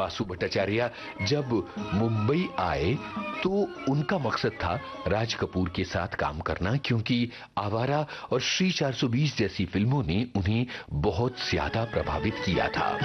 बासु भट्टाचार्य जब मुंबई आए तो उनका मकसद था राज कपूर के साथ काम करना, क्योंकि आवारा और श्री 420 जैसी फिल्मों ने उन्हें बहुत ज्यादा प्रभावित किया था।